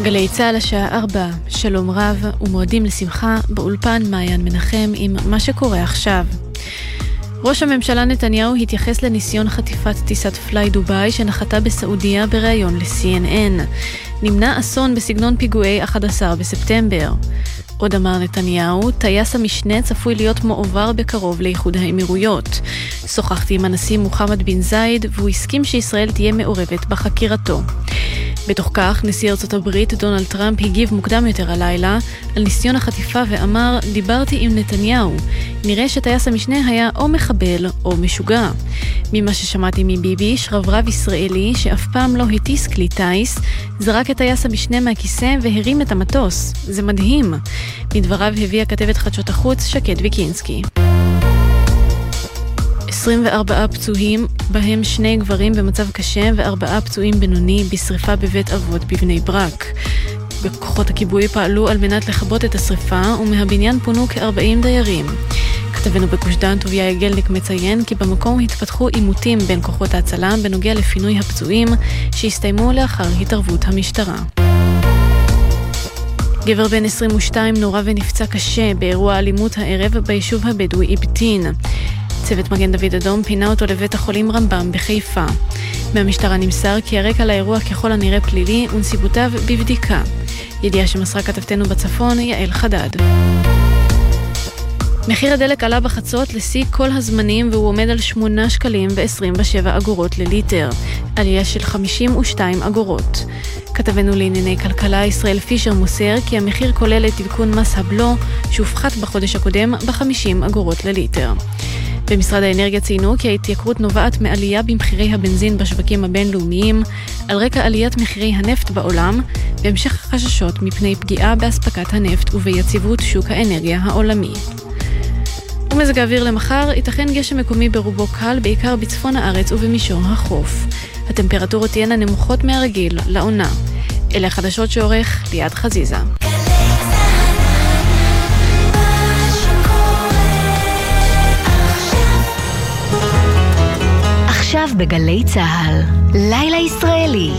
גלי צהל השעה 4, שלום רב ומועדים לשמחה, באולפן מעיין מנחם עם מה שקורה עכשיו. ראש הממשלה נתניהו התייחס לניסיון חטיפת טיסת פליי דוביי שנחתה בסעודיה בראיון ל-CNN. נמנע אסון בסגנון פיגועי 11 בספטמבר. עוד אמר נתניהו, טייס המשנה צפוי להיות מועבר בקרוב לאיחוד האמירויות. שוחחתי עם הנשיא מוחמד בן זייד והוא הסכים שישראל תהיה מעורבת בחקירתו. בתוך כך, נשיא ארצות הברית דונלד טראמפ הגיב מוקדם יותר הלילה על ניסיון החטיפה ואמר, דיברתי עם נתניהו. נראה שטייס המשנה היה או מחבל או משוגע. ממה ששמעתי מביבי, שרברב ישראלי שאף פעם לא הטיס כלי טייס, זרק את טייס המשנה מהכיסא והרים את המטוס. זה מדהים. מדבריו הביאה כתבת חדשות החוץ שקד ויקינסקי. 24 פצועים, בהם 2 גברים במצב קשה ו4 פצועים בינוני בשריפה בבית אבות בבני ברק. בכוחות הכיבוי פעלו על מנת לכבות את השריפה ומהבניין פונו כ-40 דיירים. כתבנו בגוש דן טוביה יגלניק מציין כי במקום התפתחו עימותים בין כוחות ההצלה בנוגע לפינוי הפצועים שהסתיימו לאחר התערבות המשטרה. גבר בן 22 נורא ונפצע קשה באירוע אלימות הערב ביישוב הבדואי אבטין. צוות מגן דוד אדום פינה אותו לבית החולים רמב"ם בחיפה. מהמשטרה נמסר כי הרקע לאירוע ככל הנראה פלילי ונסיבותיו בבדיקה. ידיעה שמסרה כתבתנו בצפון יעל חדד. מחיר הדלק עלה בחצות לשיא כל הזמנים והוא עומד על 8 שקלים ו27 אגורות לליטר, עלייה של 52 אגורות. כתבנו לענייני כלכלה ישראל פישר מוסר כי המחיר כולל את עדכון מס הבלו שהופחת בחודש הקודם ב50 אגורות לליטר. במשרד האנרגיה ציינו כי ההתייקרות נובעת מעלייה במחירי הבנזין בשווקים הבינלאומיים על רקע עליית מחירי הנפט בעולם והמשך החששות מפני פגיעה באספקת הנפט וביציבות שוק האנרגיה העולמי. ומזג האוויר למחר, ייתכן גשם מקומי ברובו קל, בעיקר בצפון הארץ ובמישור החוף. הטמפרטורות תהיינה נמוכות מהרגיל לעונה. אלה החדשות שעורך ליעד חזיזה. עכשיו בגלי צהל, לילה ישראלי.